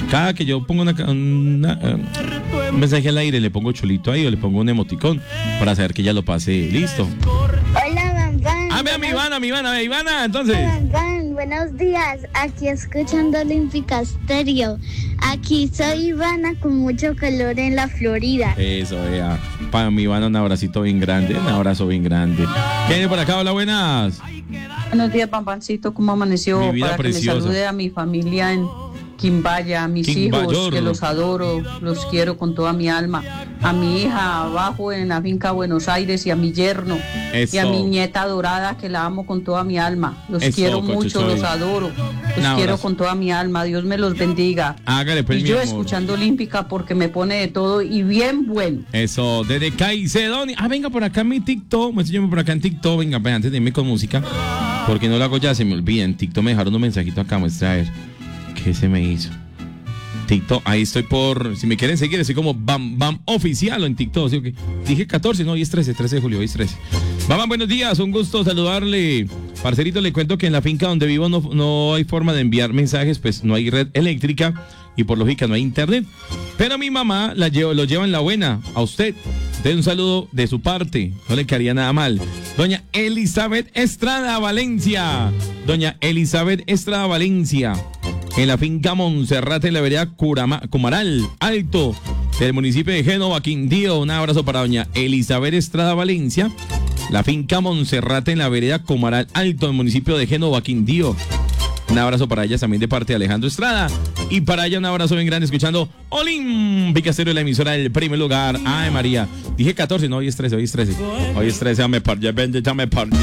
Cada que yo pongo un mensaje al aire, le pongo Cholito ahí o le pongo un emoticón para saber que ya lo pasé. Listo. Hola, Bambán. Ah, vea, mi Ivana, entonces. Bambán, buenos días. Aquí escuchando Olímpica Stereo. Aquí soy Ivana con mucho calor en la Florida. Eso, vea. Para mi Ivana, un abracito bien grande. Un abrazo bien grande. ¿Qué hay por acá? Hola, buenas. Buenos días, Bambancito. ¿Cómo amaneció? Mi vida para preciosa. Que me salude a mi familia en Quimbaya, a mis Quimbayorro. hijos, que los adoro, los quiero con toda mi alma. A mi hija abajo en la finca Buenos Aires y a mi yerno. Eso. Y a mi nieta dorada, que la amo con toda mi alma. Los Eso, quiero mucho, Cochuchoy. los adoro. Los Un quiero abrazo. con toda mi alma. Dios me los bendiga. Hágale, pues, Y mi yo amor. escuchando Olímpica porque me pone de todo y bien bueno. Eso, desde Caicedonia. Ah, venga por acá en mi TikTok. Muéstrame por acá en TikTok. Venga, pues, antes de irme con música. Porque no lo hago ya, se me olvida. En TikTok me dejaron un mensajito acá. Muestra a ver. ¿Qué se me hizo? TikTok, ahí estoy si me quieren seguir, estoy como Bam Oficial en TikTok. ¿Sí? Okay. Dije 14, no, hoy es 13 de julio, hoy es 13. Bam, buenos días, un gusto saludarle. Parcerito, le cuento que en la finca donde vivo no hay forma de enviar mensajes, pues no hay red eléctrica y por lógica no hay internet. Pero mi mamá lo lleva en la buena. A usted, de un saludo de su parte, no le quedaría nada mal. Doña Elizabeth Estrada Valencia. Doña Elizabeth Estrada Valencia. En la finca Monserrate, en la vereda Cumaral Alto, del municipio de Génova, Quindío. Un abrazo para doña Elizabeth Estrada Valencia. La finca Monserrate, en la vereda Cumaral Alto, del municipio de Génova, Quindío. Un abrazo para ella también de parte de Alejandro Estrada. Y para ella un abrazo bien grande escuchando Olímpica Stereo, la emisora del primer lugar. Ay, María. Dije 14, no, hoy es 13, hoy es 13. Hoy es 13, ya me perdió, bendita me perdió.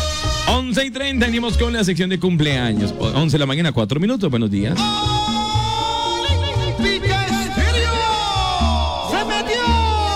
11:30, venimos con la sección de cumpleaños. 11 de la mañana, 4 minutos. Buenos días. ¡Olímpica Stereo! ¡Se metió!